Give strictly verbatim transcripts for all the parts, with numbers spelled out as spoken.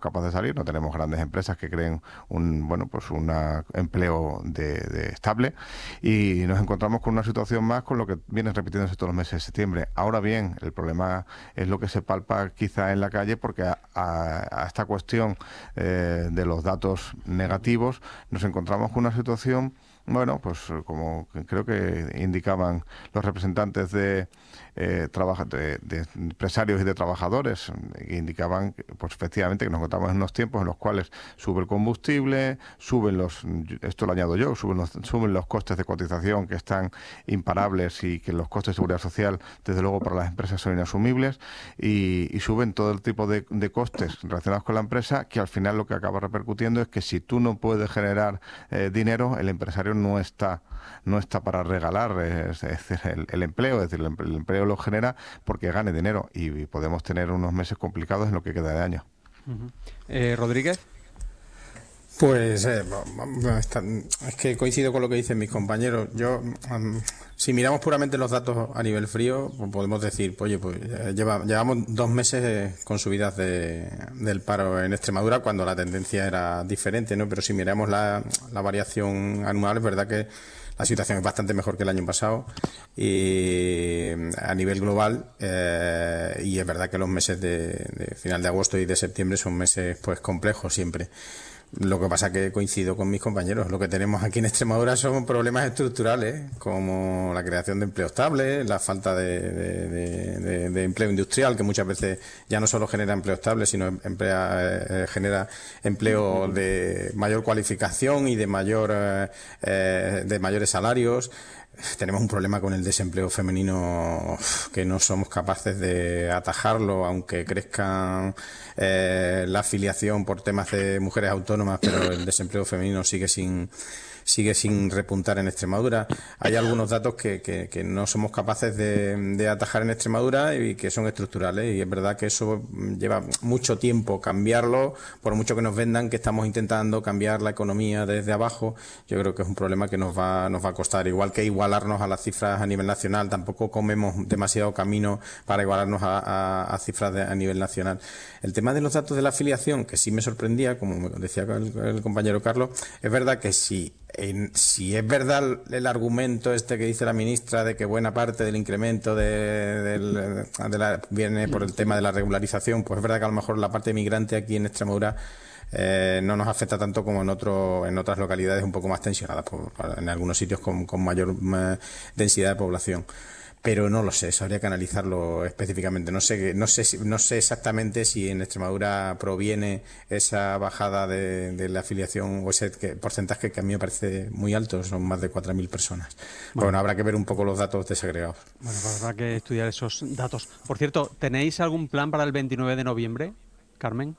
capaces de salir, no tenemos grandes empresas que creen un bueno pues un empleo de, de estable, y nos encontramos con una situación más con lo que viene repitiéndose todos los meses de septiembre. Ahora bien, el problema es lo que se palpa quizá en la calle, porque a, a, a esta cuestión eh, de los datos negativos nos encontramos con una situación, bueno, pues como creo que indicaban los representantes de, eh, trabaja, de, de empresarios y de trabajadores, que indicaban, pues efectivamente, que nos encontramos en unos tiempos en los cuales sube el combustible, suben los, esto lo añado yo, suben los, suben los costes de cotización, que están imparables, y que los costes de seguridad social, desde luego, para las empresas son inasumibles, y, y suben todo el tipo de, de costes relacionados con la empresa, que al final lo que acaba repercutiendo es que si tú no puedes generar eh, dinero, el empresario no está no está para regalar es, es decir, el, el empleo, es decir, el, el empleo lo genera porque gane dinero, y, y podemos tener unos meses complicados en lo que queda de año. Uh-huh. eh, Rodríguez. Pues eh, es que coincido con lo que dicen mis compañeros. Yo, um, si miramos puramente los datos a nivel frío, pues podemos decir, oye, pues lleva, llevamos dos meses con subidas de, del paro en Extremadura, cuando la tendencia era diferente, ¿no? Pero si miramos la, la variación anual, es verdad que la situación es bastante mejor que el año pasado, y a nivel global, eh, y es verdad que los meses de, de final de agosto y de septiembre son meses pues complejos siempre. Lo que pasa que coincido con mis compañeros. Lo que tenemos aquí en Extremadura son problemas estructurales, como la creación de empleo estable, la falta de, de, de, de, de empleo industrial, que muchas veces ya no solo genera empleo estable, sino emplea, eh, genera empleo de mayor cualificación y de mayor eh, de mayores salarios. Tenemos un problema con el desempleo femenino que no somos capaces de atajarlo, aunque crezca eh, la afiliación por temas de mujeres autónomas, pero el desempleo femenino sigue sin sigue sin repuntar en Extremadura. Hay algunos datos que, que, que no somos capaces de, de atajar en Extremadura y que son estructurales, y es verdad que eso lleva mucho tiempo cambiarlo, por mucho que nos vendan que estamos intentando cambiar la economía desde abajo. Yo creo que es un problema que nos va, nos va a costar, igual que igualarnos a las cifras a nivel nacional. Tampoco comemos demasiado camino para igualarnos a, a, a cifras de, a nivel nacional. El tema de los datos de la afiliación, que sí me sorprendía, como decía el, el compañero Carlos, es verdad que si En, si es verdad el, el argumento este que dice la ministra de que buena parte del incremento de, de, de la, viene por el tema de la regularización, pues es verdad que a lo mejor la parte migrante aquí en Extremadura eh, no nos afecta tanto como en otro, en otras localidades un poco más tensionadas, por, en algunos sitios con, con mayor eh, densidad de población. Pero no lo sé, eso habría que analizarlo específicamente. No sé, no sé, no sé exactamente si en Extremadura proviene esa bajada de, de la afiliación o ese que, porcentaje que a mí me parece muy alto, son más de cuatro mil personas. Bueno, bueno, habrá que ver un poco los datos desagregados. Bueno, pues habrá que estudiar esos datos. Por cierto, ¿tenéis algún plan para el veintinueve de noviembre, Carmen?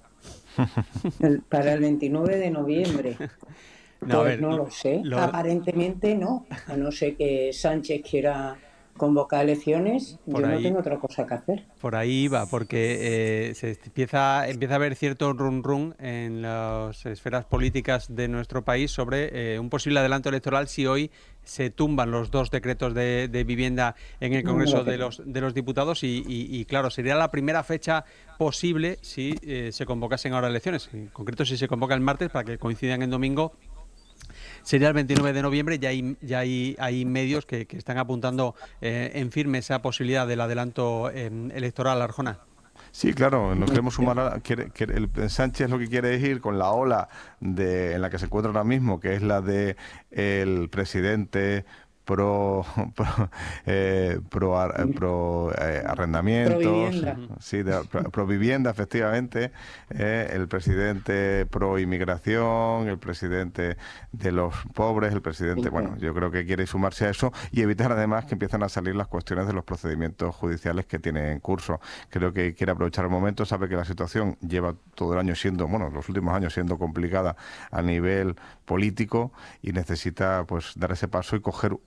El, para el veintinueve de noviembre. No, pues ver, no lo sé. Lo... Aparentemente no. A no ser que Sánchez quiera convocar elecciones, por yo ahí, no tengo otra cosa que hacer. Por ahí va, porque eh, se empieza, empieza a haber cierto run run en las esferas políticas de nuestro país sobre eh, un posible adelanto electoral si hoy se tumban los dos decretos de, de vivienda en el Congreso no, no de los de los Diputados y, y, y claro, sería la primera fecha posible si eh, se convocasen ahora elecciones. En concreto, si se convoca el martes para que coincidan en domingo, sería el veintinueve de noviembre. Ya hay, ya hay, hay medios que, que están apuntando eh, en firme esa posibilidad del adelanto eh, electoral, Arjona. Sí, claro, nos queremos sumar a... Quiere, quiere, el Sánchez lo que quiere es ir con la ola de, en la que se encuentra ahora mismo, que es la de el presidente pro pro, eh, pro, ar, pro eh, arrendamientos, pro vivienda. Sí, de, pro, pro vivienda, efectivamente, eh, el presidente pro inmigración, el presidente de los pobres, el presidente, bueno, yo creo que quiere sumarse a eso y evitar además que empiezan a salir las cuestiones de los procedimientos judiciales que tiene en curso. Creo que quiere aprovechar el momento, sabe que la situación lleva todo el año siendo, bueno, los últimos años siendo complicada a nivel político y necesita pues dar ese paso y coger un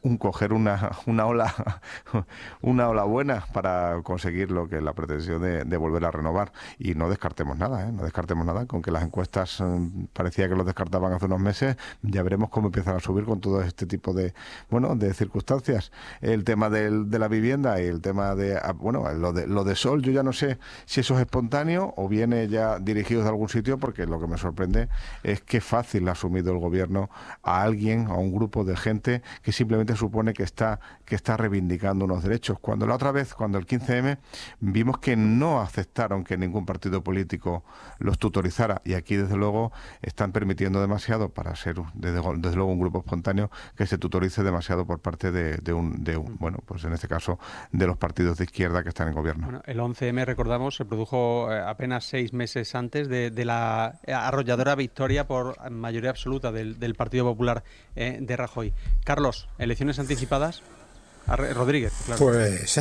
un coger una, una ola una ola buena para conseguir lo que es la pretensión de, de volver a renovar. Y no descartemos nada, ¿eh? No descartemos nada, con que las encuestas eh, parecía que los descartaban hace unos meses, ya veremos cómo empiezan a subir con todo este tipo de, bueno, de circunstancias. El tema del, de la vivienda y el tema de, bueno, lo de, lo de Sol, yo ya no sé si eso es espontáneo o viene ya dirigido de algún sitio, porque lo que me sorprende es que fácil ha asumido el gobierno a alguien, a un grupo de gente que simplemente supone que está, que está reivindicando unos derechos. Cuando la otra vez, cuando el quince eme, vimos que no aceptaron que ningún partido político los tutorizara, y aquí desde luego están permitiendo demasiado para ser desde, desde luego un grupo espontáneo que se tutorice demasiado por parte de, de, un, de un, bueno, pues en este caso de los partidos de izquierda que están en gobierno. Bueno, el once eme, recordamos, se produjo eh, apenas seis meses antes de, de la arrolladora victoria por mayoría absoluta del, del Partido Popular eh, de Rajoy. Carlos, ¿elecciones anticipadas? Rodríguez, claro. Pues,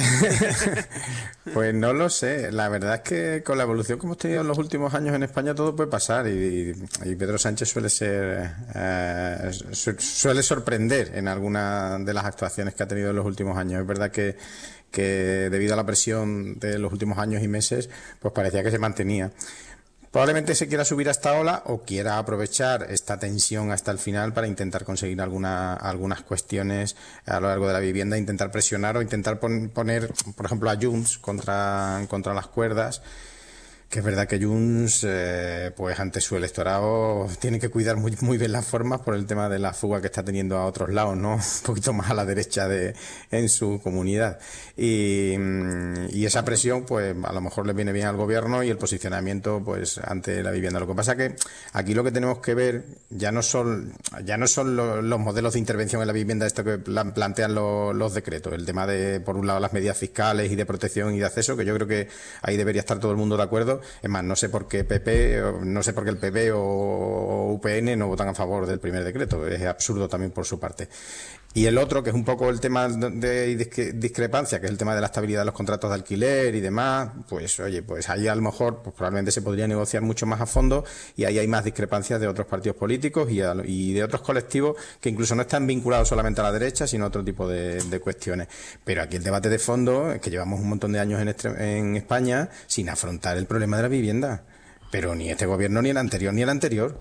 pues no lo sé. La verdad es que con la evolución que hemos tenido en los últimos años en España todo puede pasar, y, y Pedro Sánchez suele ser eh, su, suele sorprender en alguna de las actuaciones que ha tenido en los últimos años. Es verdad que, que debido a la presión de los últimos años y meses, pues parecía que se mantenía. Probablemente se quiera subir a esta ola o quiera aprovechar esta tensión hasta el final para intentar conseguir alguna, algunas cuestiones a lo largo de la vivienda, intentar presionar o intentar pon, poner, por ejemplo, a Junts contra, contra las cuerdas. Que es verdad que Junts, eh, pues ante su electorado, tiene que cuidar muy, muy bien las formas por el tema de la fuga que está teniendo a otros lados, ¿no? Un poquito más a la derecha de en su comunidad. Y, y esa presión, pues a lo mejor le viene bien al gobierno, y el posicionamiento, pues ante la vivienda. Lo que pasa que aquí lo que tenemos que ver ya no son ya no son los, los modelos de intervención en la vivienda, esto que plantean los, los decretos. El tema de, por un lado, las medidas fiscales y de protección y de acceso, que yo creo que ahí debería estar todo el mundo de acuerdo. Es más, no sé por qué P P, no sé por qué el P P o U P N no votan a favor del primer decreto. Es absurdo también por su parte. Y el otro, que es un poco el tema de discrepancia, que es el tema de la estabilidad de los contratos de alquiler y demás, pues oye, pues ahí a lo mejor pues probablemente se podría negociar mucho más a fondo, y ahí hay más discrepancias de otros partidos políticos y, a, y de otros colectivos que incluso no están vinculados solamente a la derecha, sino a otro tipo de, de cuestiones. Pero aquí el debate de fondo es que llevamos un montón de años en, este, en España sin afrontar el problema de la vivienda. Pero ni este gobierno, ni el anterior, ni el anterior.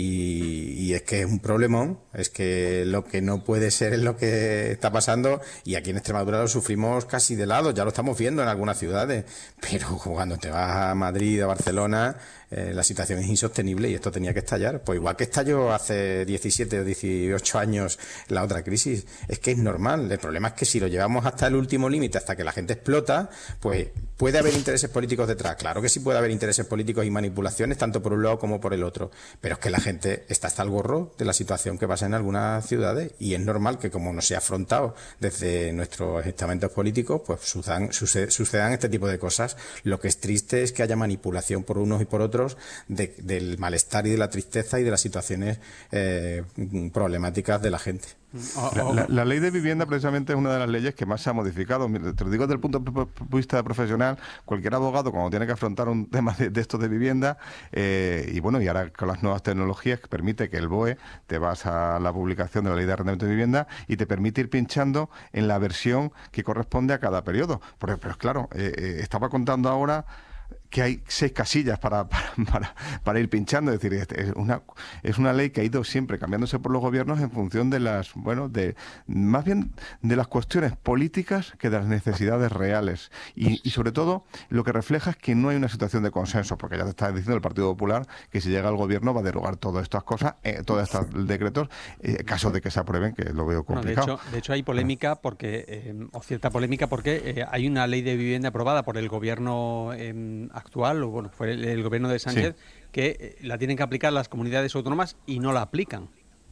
Y, y es que es un problemón, es que lo que no puede ser es lo que está pasando, y aquí en Extremadura lo sufrimos casi de lado, ya lo estamos viendo en algunas ciudades, pero cuando te vas a Madrid, a Barcelona, eh, la situación es insostenible y esto tenía que estallar. Pues igual que estalló hace diecisiete o dieciocho años la otra crisis, es que es normal. El problema es que si lo llevamos hasta el último límite, hasta que la gente explota, pues puede haber intereses políticos detrás. Claro que sí puede haber intereses políticos y manipulaciones, tanto por un lado como por el otro, pero es que la gente está hasta el gorro de la situación que pasa en algunas ciudades, y es normal que, como no se ha afrontado desde nuestros estamentos políticos, pues sucedan, suced, sucedan este tipo de cosas. Lo que es triste es que haya manipulación por unos y por otros de, del malestar y de la tristeza y de las situaciones eh, problemáticas de la gente. La, la, la ley de vivienda precisamente es una de las leyes que más se ha modificado. Te lo digo desde el punto de vista profesional. Cualquier abogado, cuando tiene que afrontar un tema de, de estos de vivienda, eh, y bueno, y ahora con las nuevas tecnologías que permite que el B O E, te vas a la publicación de la ley de arrendamiento de vivienda y te permite ir pinchando en la versión que corresponde a cada periodo. Pero, pero claro, eh, eh, estaba contando ahora que hay seis casillas para, para, para, para ir pinchando. Es decir, es una, es una ley que ha ido siempre cambiándose por los gobiernos en función de las, bueno, de más bien de las cuestiones políticas que de las necesidades reales. Y, y sobre todo, lo que refleja es que no hay una situación de consenso, porque ya te está diciendo el Partido Popular que si llega al gobierno va a derogar todas estas cosas, eh, todos estos decretos, en eh, caso de que se aprueben, que lo veo complicado. Bueno, de, hecho, de hecho, hay polémica, porque eh, o cierta polémica, porque eh, hay una ley de vivienda aprobada por el gobierno eh, actual, o bueno, fue el, el gobierno de Sánchez, sí, que eh, la tienen que aplicar las comunidades autónomas y no la aplican.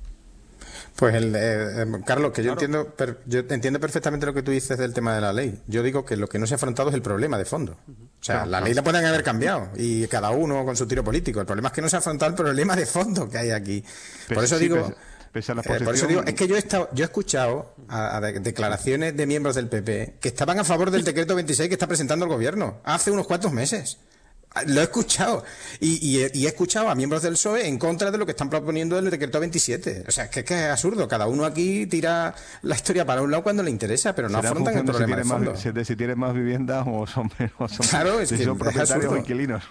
Pues, el, eh, Carlos, que yo, claro. entiendo per, yo entiendo perfectamente lo que tú dices del tema de la ley. Yo digo que lo que no se ha afrontado es el problema de fondo. O sea, claro, la claro. ley la pueden haber cambiado, y cada uno con su tiro político. El problema es que no se ha afrontado el problema de fondo que hay aquí. Por eso sí, digo... Pese. Pese a la posición... eh, por eso digo, es que yo he, estado, yo he escuchado a, a de, declaraciones de miembros del P P que estaban a favor del decreto veintiséis que está presentando el gobierno hace unos cuantos meses. Lo he escuchado. Y, y, he, y he escuchado a miembros del P S O E en contra de lo que están proponiendo del decreto veintisiete. O sea, es que, es que es absurdo. Cada uno aquí tira la historia para un lado cuando le interesa, pero no afrontan el problema de fondo. Más, de si tienes más viviendas o son menos. Son, claro, es si que son propietarios es o inquilinos.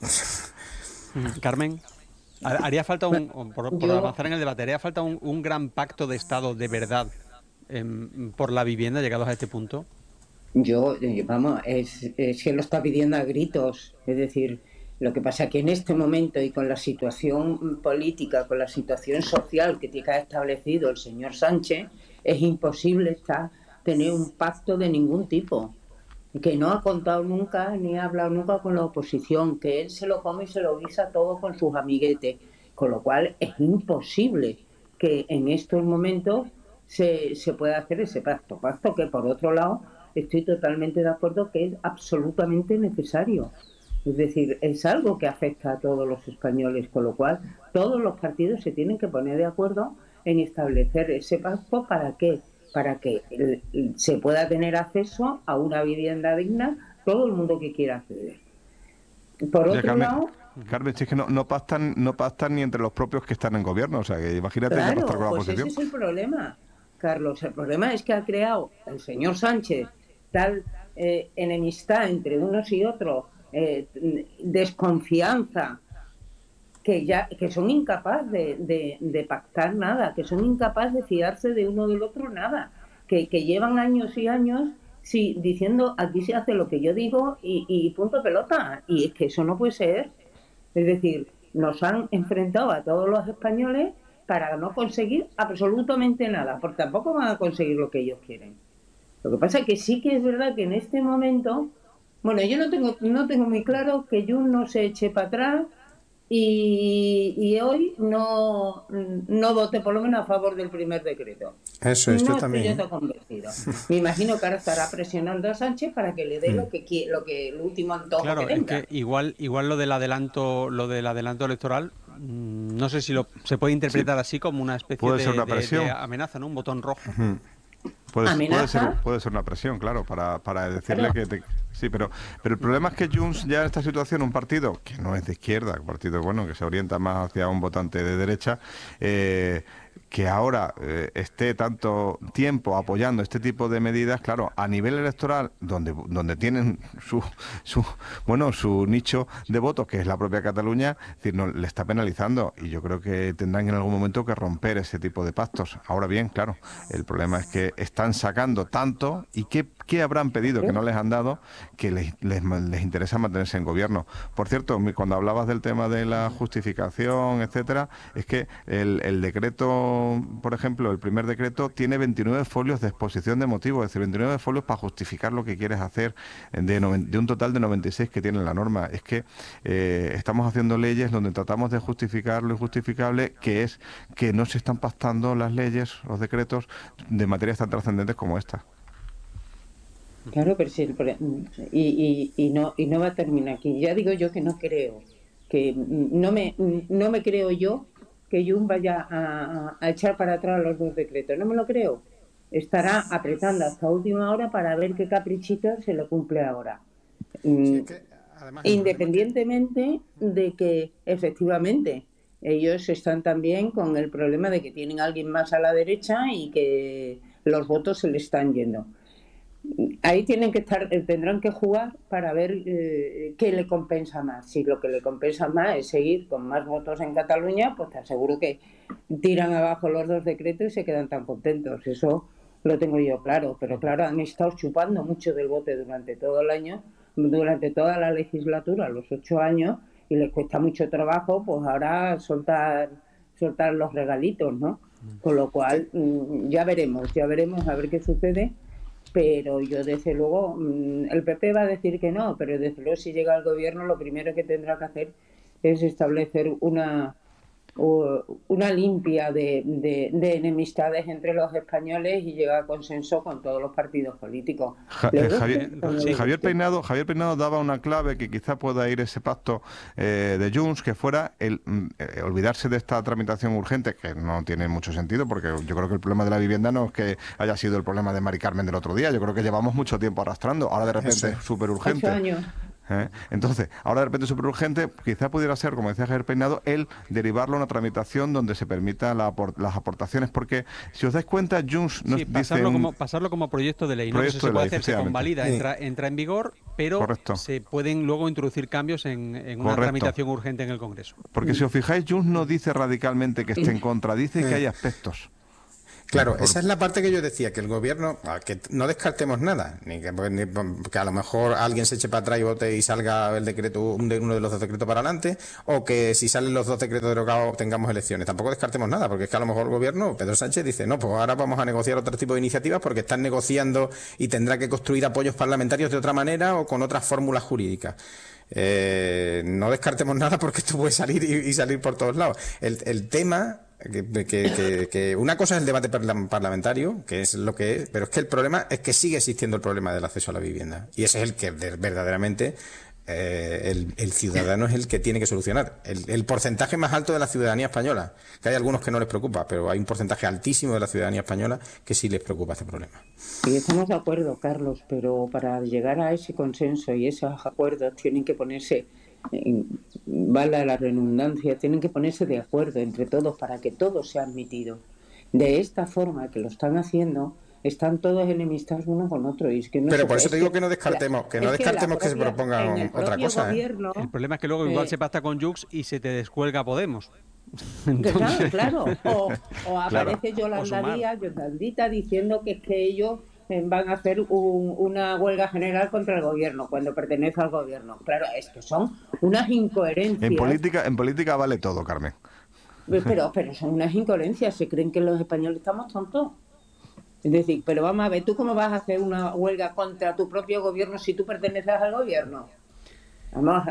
Carmen, haría falta, un, por, por Yo... avanzar en el debate, haría falta un, un gran pacto de Estado de verdad eh, por la vivienda llegados a este punto. Yo, vamos, es, es que lo está pidiendo a gritos. Es decir, lo que pasa es que en este momento y con la situación política, con la situación social que tiene que haber establecido el señor Sánchez, es imposible estar, tener un pacto de ningún tipo. Que no ha contado nunca ni ha hablado nunca con la oposición, que él se lo come y se lo guisa todo con sus amiguetes. Con lo cual es imposible que en estos momentos se, se pueda hacer ese pacto. Pacto que, por otro lado, estoy totalmente de acuerdo que es absolutamente necesario. Es decir, es algo que afecta a todos los españoles, con lo cual todos los partidos se tienen que poner de acuerdo en establecer ese pacto. ¿Para qué? Para que se pueda tener acceso a una vivienda digna todo el mundo que quiera acceder. Por otro Carmen, lado... Carmen, si es que no, no pactan no pactan ni entre los propios que están en gobierno. O sea, que imagínate claro, que pactar con la pues oposición. Ese es el problema, Carlos. El problema es que ha creado el señor Sánchez tal eh, enemistad entre unos y otros, eh, desconfianza, que ya que son incapaces de, de, de pactar nada, que son incapaces de fiarse de uno del otro nada, que, que llevan años y años sí, diciendo aquí se hace lo que yo digo y, y punto pelota, y es que eso no puede ser. Es decir, nos han enfrentado a todos los españoles para no conseguir absolutamente nada, porque tampoco van a conseguir lo que ellos quieren. Lo que pasa es que sí que es verdad que en este momento, bueno, yo no tengo no tengo muy claro que Junts no se eche para atrás y, y hoy no, no vote por lo menos a favor del primer decreto. Eso es, no yo también. No estoy yo tan convencido. Me imagino que ahora estará presionando a Sánchez para que le dé mm. lo que quiere, lo que el último antojo claro, que venga. Es que igual, igual lo del adelanto, lo del adelanto electoral, mmm, no sé si lo se puede interpretar sí. así como una especie puede de, ser una de, presión. de amenaza, ¿no? Un botón rojo. Uh-huh. Puede, puede, ser, puede ser una presión, claro, para, para decirle pero, que... Te, sí, pero, pero el problema es que Junts ya en esta situación, un partido que no es de izquierda, un partido bueno que se orienta más hacia un votante de derecha, eh, que ahora eh, esté tanto tiempo apoyando este tipo de medidas, claro, a nivel electoral, donde donde tienen su su bueno su nicho de votos, que es la propia Cataluña, es decir, no, le está penalizando, y yo creo que tendrán en algún momento que romper ese tipo de pactos. Ahora bien, claro, el problema es que están sacando tanto, y qué, qué habrán pedido que no les han dado, que les, les, les interesa mantenerse en gobierno. Por cierto, cuando hablabas del tema de la justificación, etcétera, es que el, el decreto, por ejemplo, el primer decreto tiene veintinueve folios de exposición de motivos, es decir, veintinueve folios para justificar lo que quieres hacer, de, de un total de noventa y seis que tiene la norma. Es que eh, estamos haciendo leyes donde tratamos de justificar lo injustificable, que es que no se están pactando las leyes, los decretos, de materias tan trascendentes como esta. Claro, pero sí, y, y, y, no, y no va a terminar aquí. Ya digo yo que no creo, que no me, no me creo yo que Junts vaya a, a echar para atrás los dos decretos. No me lo creo. Estará apretando hasta última hora para ver qué caprichito se le cumple ahora. Sí, es que, además, independientemente de que efectivamente ellos están también con el problema de que tienen a alguien más a la derecha y que los votos se le están yendo. Ahí tienen que estar, tendrán que jugar para ver eh, qué le compensa más. Si lo que le compensa más es seguir con más votos en Cataluña, pues te aseguro que tiran abajo los dos decretos y se quedan tan contentos. Eso lo tengo yo claro. Pero claro, han estado chupando mucho del bote durante todo el año, durante toda la legislatura, los ocho años, y les cuesta mucho trabajo, pues ahora soltar, soltar los regalitos, ¿no? Con lo cual, ya veremos, ya veremos a ver qué sucede. Pero yo, desde luego, el P P va a decir que no, pero desde luego si llega al gobierno lo primero que tendrá que hacer es establecer una una limpia de, de, de enemistades entre los españoles y llegar a consenso con todos los partidos políticos. Ja, eh, Javier, sí, Javier Peinado Javier Peinado daba una clave que quizá pueda ir ese pacto eh, de Junts, que fuera el eh, olvidarse de esta tramitación urgente, que no tiene mucho sentido, porque yo creo que el problema de la vivienda no es que haya sido el problema de Mari Carmen del otro día, yo creo que llevamos mucho tiempo arrastrando, ahora de repente es súper urgente. Ocho años. ¿eh? Entonces, ahora de repente súper urgente, quizá pudiera ser, como decía Javier Peinado, el derivarlo a una tramitación donde se permita la aport las aportaciones, porque si os dais cuenta, Junts nos sí, dice pasarlo, un... como, pasarlo como proyecto de ley, ¿no? Proyecto Eso se de puede ley, hacer, se convalida, sí. entra, entra en vigor, pero Correcto. se pueden luego introducir cambios en, en una Correcto. tramitación urgente en el Congreso. Porque si os fijáis, Junts no dice radicalmente que esté en contra, dice que hay aspectos. Claro, Por... esa es la parte que yo decía, que el gobierno, que no descartemos nada, ni que, ni que a lo mejor alguien se eche para atrás y vote y salga el decreto, uno de los dos decretos para adelante, o que si salen los dos decretos derogados tengamos elecciones. Tampoco descartemos nada, porque es que a lo mejor el gobierno, Pedro Sánchez dice, no, pues ahora vamos a negociar otro tipo de iniciativas porque están negociando y tendrá que construir apoyos parlamentarios de otra manera o con otras fórmulas jurídicas. Eh, no descartemos nada porque esto puede salir y, y salir por todos lados. El, el tema... Que, que, que, que una cosa es el debate parlamentario, que es lo que es, pero es que el problema es que sigue existiendo el problema del acceso a la vivienda. Y ese es el que verdaderamente eh, el, el ciudadano es el que tiene que solucionar. El, el porcentaje más alto de la ciudadanía española, que hay algunos que no les preocupa, pero hay un porcentaje altísimo de la ciudadanía española que sí les preocupa este problema. Y estamos de acuerdo, Carlos, pero para llegar a ese consenso y esos acuerdos tienen que ponerse... vale la redundancia, tienen que ponerse de acuerdo entre todos para que todo sea admitido. De esta forma que lo están haciendo, están todos enemistados uno con otro. Y es que no Pero se, por eso te digo que, que no descartemos, que no es descartemos que, que, se propia, propongan otra cosa. Gobierno, ¿eh? El problema es que luego igual eh, se pacta con Junts y se te descuelga Podemos. Entonces, claro, claro. O, o aparece claro. Yolanda Díaz, Yolandita, diciendo que es que ellos van a hacer un, una huelga general contra el gobierno cuando pertenece al gobierno. Claro, es que son unas incoherencias. En política, en política vale todo, Carmen. Pero, pero son unas incoherencias. Se creen que los españoles estamos tontos. Es decir, pero vamos a ver, ¿tú cómo vas a hacer una huelga contra tu propio gobierno si tú perteneces al gobierno? Vamos,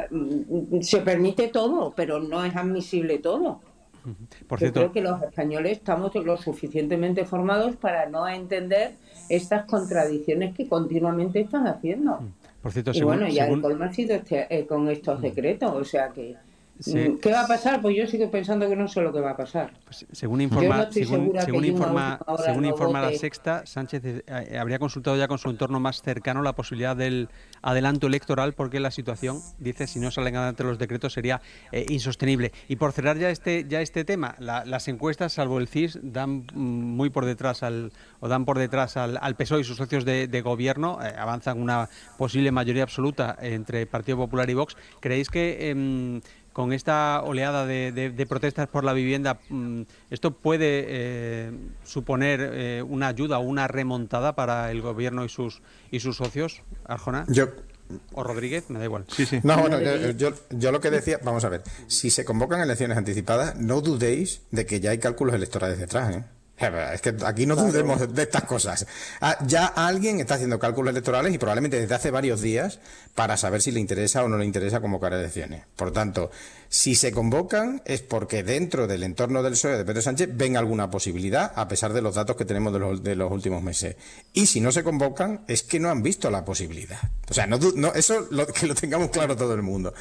se permite todo, pero no es admisible todo. Por cierto, yo creo que los españoles estamos lo suficientemente formados para no entender estas contradicciones que continuamente están haciendo. Por cierto, y según, bueno, ya según... el colmo ha sido este, eh, con estos decretos, o sea que... Sí. ¿Qué va a pasar? Pues yo sigo pensando que no sé lo que va a pasar. Pues según informa, no según, según informa, según no informa vote. La Sexta, Sánchez eh, habría consultado ya con su entorno más cercano la posibilidad del adelanto electoral porque la situación, dice, si no salen adelante los decretos sería eh, insostenible. Y por cerrar ya este ya este tema, la, las encuestas, salvo el C I S, dan mm, muy por detrás al o dan por detrás al, al P S O E y sus socios de, de gobierno, eh, avanzan una posible mayoría absoluta entre Partido Popular y Vox. ¿Creéis que eh, con esta oleada de, de, de protestas por la vivienda, esto puede eh, suponer eh, una ayuda o una remontada para el gobierno y sus y sus socios, Arjona? Yo... ¿O Rodríguez? Me da igual. Sí, sí. No, bueno, yo, yo, yo lo que decía, vamos a ver, si se convocan elecciones anticipadas, no dudéis de que ya hay cálculos electorales detrás, ¿eh? Es que aquí no dudemos de estas cosas. Ya alguien está haciendo cálculos electorales y probablemente desde hace varios días para saber si le interesa o no le interesa convocar elecciones. Por tanto, si se convocan es porque dentro del entorno del P S O E de Pedro Sánchez ven alguna posibilidad, a pesar de los datos que tenemos de los, de los últimos meses. Y si no se convocan es que no han visto la posibilidad. O sea, no, no, eso lo, que lo tengamos claro todo el mundo.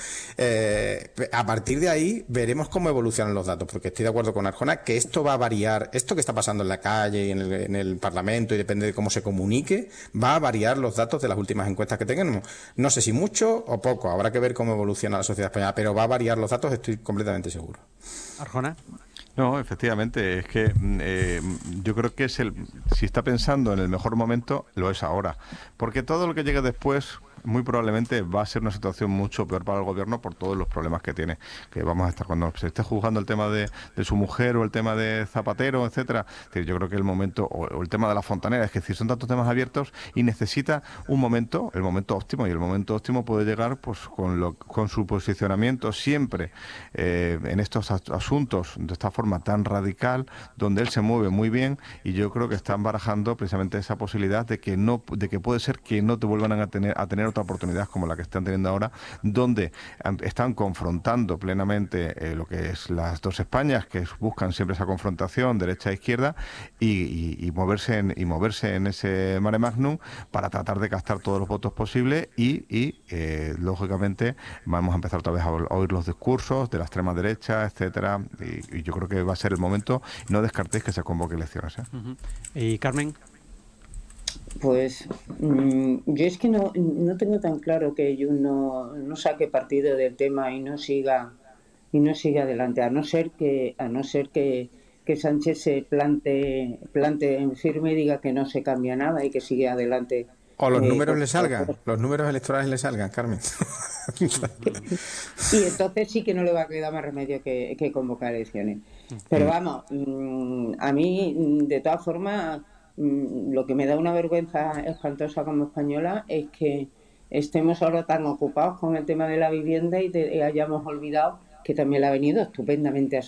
Eh, a partir de ahí veremos cómo evolucionan los datos, porque estoy de acuerdo con Arjona que esto va a variar, esto que está pasando en la calle y en el, en el Parlamento y depende de cómo se comunique, va a variar los datos de las últimas encuestas que tengamos. No sé si mucho o poco, habrá que ver cómo evoluciona la sociedad española, pero va a variar los datos, estoy completamente seguro. Arjona. No, efectivamente, es que eh, yo creo que es el, si está pensando en el mejor momento, lo es ahora, porque todo lo que llegue después muy probablemente va a ser una situación mucho peor para el gobierno por todos los problemas que tiene, que vamos a estar cuando se esté juzgando el tema de, de su mujer o el tema de Zapatero, etcétera. Es decir, yo creo que el momento, o, o el tema de la fontanera, es decir, son tantos temas abiertos y necesita un momento, el momento óptimo, y el momento óptimo puede llegar pues con lo, con su posicionamiento siempre eh, en estos asuntos de esta forma tan radical, donde él se mueve muy bien, y yo creo que están barajando precisamente esa posibilidad de que no, de que puede ser que no te vuelvan a tener a tener otra oportunidad como la que están teniendo ahora, donde están confrontando plenamente eh, lo que es las dos Españas, que buscan siempre esa confrontación derecha e izquierda, y, y, y moverse en, y moverse en ese mare magnum para tratar de captar todos los votos posibles y, y eh, lógicamente vamos a empezar otra vez a oír los discursos de la extrema derecha, etcétera, y, y yo creo que va a ser el momento. No descartéis que se convoque elecciones, ¿eh? Uh-huh. ¿Y Carmen? Pues mm, yo es que no, no tengo tan claro que Jun no, no saque partido del tema y no siga y no siga adelante, a no ser que a no ser que, que Sánchez se plante plante en firme y diga que no se cambia nada y que sigue adelante. O los eh, números con- le salgan, los números electorales le salgan, Carmen. y entonces sí que no le va a quedar más remedio que, que convocar elecciones. Pero vamos, mm, a mí, mm, de todas formas, mm, lo que me da una vergüenza espantosa como española es que estemos ahora tan ocupados con el tema de la vivienda y, te- y hayamos olvidado que también le ha venido estupendamente a